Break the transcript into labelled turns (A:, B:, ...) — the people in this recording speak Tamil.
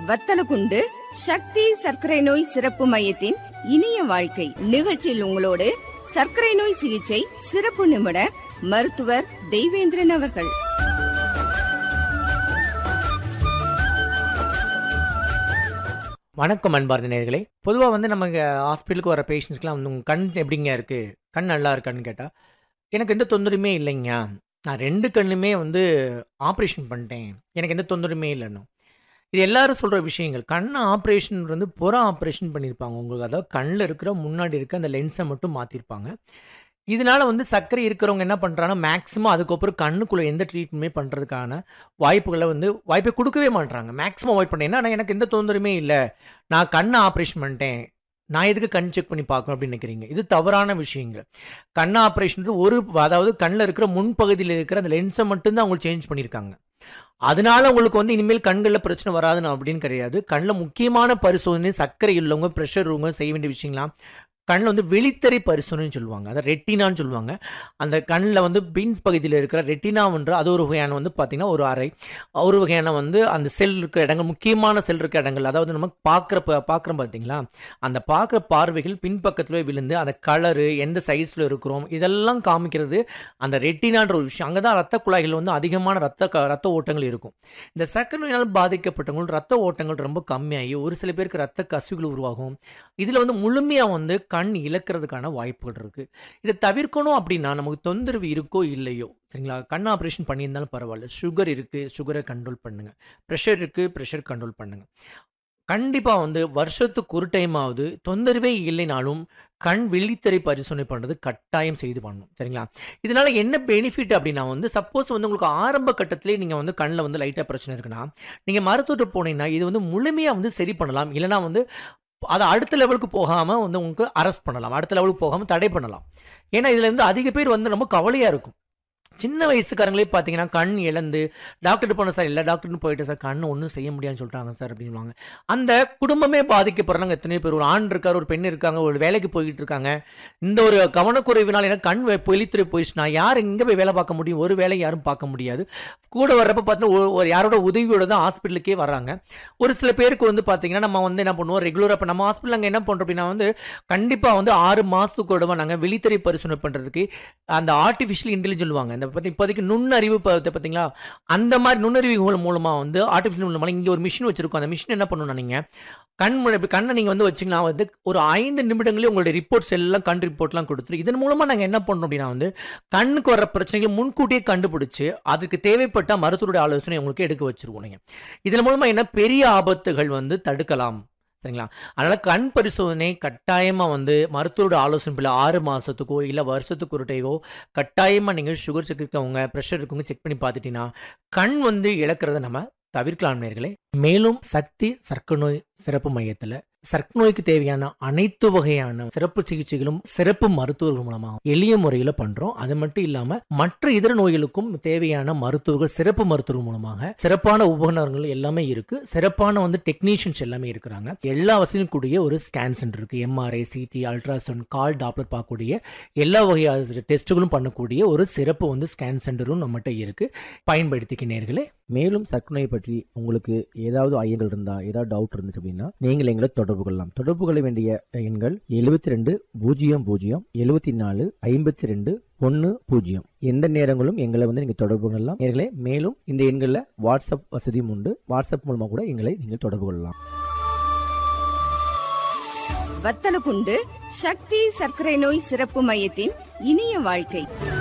A: வத்தலகுண்டு சக்தி சர்க்கரை நோய் சிறப்பு மையத்தின் இனிய வாழ்க்கை நிகழ்ச்சியில் உங்களோடு சர்க்கரை நோய் சிகிச்சை சிறப்பு நிபுணர் மருத்துவர் தெய்வேந்திரன் அவர்கள்.
B: வணக்கம் அன்பார்ந்த நேயர்களே. பொதுவாக நம்ம ஹாஸ்பிட்டலுக்கு வர பேஷண்ட்ஸ்க்குலாம் உங்கள் கண் எப்படிங்க இருக்குது, கண் நல்லா இருக்கான்னு கேட்டால் எனக்கு எந்த தொந்தரவுமே இல்லைங்க, நான் 2 கண்ணுமே ஆப்ரேஷன் பண்ணிட்டேன், எனக்கு எந்த தொந்தரவுமே இல்லைன்னு. இது எல்லாரும் சொல்கிற விஷயங்கள். கண் ஆப்ரேஷன் புற ஆப்ரேஷன் பண்ணியிருப்பாங்க உங்களுக்கு, அதாவது கண்ணில் இருக்கிற முன்னாடி இருக்க அந்த லென்ஸை மட்டும் மாற்றிருப்பாங்க. இதனால் சர்க்கரை இருக்கிறவங்க என்ன பண்ணுறாங்கன்னா மேக்ஸிமம் அதுக்கப்புறம் கண்ணுக்குள்ளே எந்த ட்ரீட்மெண்ட்டுமே பண்ணுறதுக்கான வாய்ப்புகளை வாய்ப்பை கொடுக்கவே மாட்டுறாங்க. மேக்ஸிமம் அவாய்ட் பண்ணேன். ஏன்னா எனக்கு எந்த தொந்தரவுமே இல்லை, நான் கண்ணை ஆப்ரேஷன் பண்ணிட்டேன், நான் எதுக்கு கண் செக் பண்ணி பார்க்கணும் அப்படின்னு நினைக்கிறீங்க. இது தவறான விஷயங்கள். கண் ஆப்ரேஷன் அதாவது கண்ணில் இருக்கிற முன்பகுதியில் இருக்கிற அந்த லென்ஸை மட்டும்தான் அவங்களுக்கு சேஞ்ச் பண்ணியிருக்காங்க. அதனால உங்களுக்கு இனிமேல் கண்களில் பிரச்சனை வராதுன்னு அப்படின்னு கிடையாது. கண்ணில் முக்கியமான பரிசோதனை சர்க்கரை உள்ளவங்க, ப்ரெஷர் உள்ளவங்க செய்ய வேண்டிய விஷயங்களாம் கண்ணில் வெளித்தரை பரிசோதனைன்னு சொல்லுவாங்க, அதை ரெட்டினான்னு சொல்லுவாங்க. அந்த கண்ணில் பின்ஸ் பகுதியில் இருக்கிற ரெட்டினான்ற அது ஒரு வகையான பார்த்தீங்கன்னா ஒரு அறை, ஒரு வகையான அந்த செல் இருக்கிற இடங்கள், முக்கியமான செல் இருக்கிற இடங்கள், அதாவது நம்ம பார்க்குறோம் பார்த்தீங்களா, அந்த பார்க்குற பார்வைகள் பின்பக்கத்தில் விழுந்து அந்த கலரு எந்த சைஸில் இருக்கிறோம் இதெல்லாம் காமிக்கிறது அந்த ரெட்டினான்ற ஒரு விஷயம். அங்கே தான் ரத்த குழாய்கள் அதிகமான ரத்த ஓட்டங்கள் இருக்கும். இந்த சர்க்கரை நோயினால் பாதிக்கப்பட்டவங்க ரத்த ஓட்டங்கள் ரொம்ப கம்மியாகி ஒரு சில பேருக்கு ரத்த கசிவுகள் உருவாகும். இதில் முழுமையாக கண் இழக்கிறதுக்கான வாய்ப்புகள் இருக்குது. இதை தவிர்க்கணும் அப்படின்னா நமக்கு தொந்தரவு இருக்கோ இல்லையோ சரிங்களா, கண் ஆப்ரேஷன் பண்ணியிருந்தாலும் பரவாயில்ல. சுகர் இருக்குது, சுகரை கண்ட்ரோல் பண்ணுங்கள். ப்ரெஷர் இருக்குது, ப்ரெஷர் கண்ட்ரோல் பண்ணுங்கள். கண்டிப்பாக வருஷத்துக்கு ஒரு டைமாவது தொந்தரவே இல்லைனாலும் கண் விழித்திரை பரிசோதனை பண்ணுறது கட்டாயம் செய்து பண்ணணும் சரிங்களா. இதனால் என்ன பெனிஃபிட் அப்படின்னா சப்போஸ் உங்களுக்கு ஆரம்ப கட்டத்திலே நீங்கள் கண்ணில் லைட்டாக பிரச்சனை இருக்குன்னா நீங்கள் மருத்துவர்கிட்ட போனீங்கன்னா இது முழுமையாக சரி பண்ணலாம். இல்லைனா அதை அடுத்த லெவலுக்கு போகாமல் உங்களுக்கு அரெஸ்ட் பண்ணலாம், அடுத்த லெவலுக்கு போகாமல் தடை பண்ணலாம். ஏன்னா இதில் அதிக பேர் ரொம்ப கவலையாக இருக்கும். சின்ன வயசுக்காரங்களே பார்த்தீங்கன்னா கண் இழந்து டாக்டர் போன சார், இல்லை டாக்டர்னு போயிட்டு சார் கண் ஒன்றும் செய்ய முடியாதுன்னு சொல்லிட்டாங்க சார் அப்படின்வாங்க. அந்த குடும்பமே பாதிக்கப்படுறாங்க. எத்தனையோ பேர், ஒரு ஆண் இருக்கார், ஒரு பெண் இருக்காங்க, ஒரு வேலைக்கு போய்கிட்டு இருக்காங்க. இந்த ஒரு கவனக்குறைவினால் எனக்கு கண் வெளித்துறை போயிடுச்சுன்னா யார் எங்கே போய் வேலை பார்க்க முடியும்? ஒரு வேலை யாரும் பார்க்க முடியாது. கூட வர்றப்ப பார்த்தீங்கன்னா ஒரு யாரோட உதவியோட தான் ஹாஸ்பிட்டலுக்கே வர்றாங்க. ஒரு சில பேருக்கு பார்த்தீங்கன்னா நம்ம என்ன பண்ணுவோம் ரெகுலராக, இப்போ நம்ம ஹாஸ்பிட்டல் நாங்கள் என்ன பண்ணுறோம் அப்படின்னா கண்டிப்பாக 6 மாதத்துக்கு கூட நாங்கள் விழித்திரை பரிசோதனை பண்ணுறதுக்கு அந்த ஆர்டிஃபிஷியல் இன்டெலிஜென்ஸ் சொல்லுவாங்க. இந்த இப்போதைக்கு நுண்ணறிவு பார்த்தீங்களா, அந்த மாதிரி நுண்ணறிவு மூலமாக ஆர்டிஃபிஷியல் மூலமாக இங்கே ஒரு மிஷின் வச்சிருக்கோம். அந்த மிஷின் என்ன பண்ணணும்னா நீங்கள் கண்ணை நீங்கள் வச்சிங்கன்னா ஒரு 5 நிமிடங்களே உங்களுடைய ரிப்போர்ட்ஸ் எல்லாம் கண் ரிப்போர்ட்லாம் கொடுத்துரு. இதன் மூலமாக நாங்கள் என்ன பண்ணோம் அப்படின்னா கண்ணுக்கு வர பிரச்சனைகளை முன்கூட்டியே கண்டுபிடிச்சு அதுக்கு தேவைப்பட்ட மருத்துவருடைய ஆலோசனை உங்களுக்கு எடுக்க வச்சிருவோம். நீங்கள் இதன் மூலமாக என்ன பெரிய ஆபத்துகள் தடுக்கலாம் சரிங்களா. அதனால் கண் பரிசோதனை கட்டாயமாக மருத்துவரோட ஆலோசனை 6 மாதத்துக்கோ இல்லை வருஷத்துக்கு ஒரு டைவோ கட்டாயமாக நீங்கள் சுகர் செக் இருக்கவங்க, ப்ரெஷர் இருக்கவங்க செக் பண்ணி பார்த்துட்டீங்கன்னா கண் இழக்கிறத நம்ம தவிர்க்கலாம் நேயர்களே. மேலும் சக்தி சர்க்கரை நோய் சிறப்பு மையத்தில் சர்க்கரை நோய்க்கு தேவையான அனைத்து வகையான சிறப்பு சிகிச்சைகளும் சிறப்பு மருத்துவர்கள் மூலமாக எளிய முறையில் பண்றோம். அது மட்டும் இல்லாம மற்ற இதர நோய்களுக்கும் தேவையான மருத்துவர்கள், சிறப்பு மருத்துவர்கள் மூலமாக சிறப்பான உபகரணங்கள் எல்லாமே இருக்கு. சிறப்பான டெக்னீஷியன்ஸ் எல்லாமே இருக்கிறாங்க. எல்லா வசதியும் கூடிய ஒரு ஸ்கேன் சென்டர் இருக்கு. MRI, CT, அல்ட்ராசவுண்ட், கால் டாப்லர் பார்க்கக்கூடிய எல்லா வகையான டெஸ்ட்டுகளும் பண்ணக்கூடிய ஒரு சிறப்பு ஸ்கேன் சென்டரும் நம்மகிட்ட இருக்கு. பயன்படுத்திக்க நேயர்களே. மேலும் சர்க்கரை நோய் பற்றி உங்களுக்கு ஏதாவது ஐயங்கள் இருந்தா, ஏதாவது டவுட் இருந்துச்சு அப்படின்னா நீங்கள் எங்களை தொடர்பு கொள்ளலாம். தொடர்பு கொள்ள வேண்டிய எண்கள் 72 00 74 52 10. எந்த நேரங்களும் எங்களை நீங்க தொடர்பு கொள்ளலாம் நேயர்களே. மேலும் இந்த எண்களில் வாட்ஸ்அப் வசதியும் உண்டு. வாட்ஸ்அப் மூலமா கூட எங்களை நீங்கள் தொடர்பு கொள்ளலாம்.
A: வத்தலகுண்டு சக்தி சர்க்கரை நோய் சிறப்பு மையத்தின் இனிய வாழ்க்கை.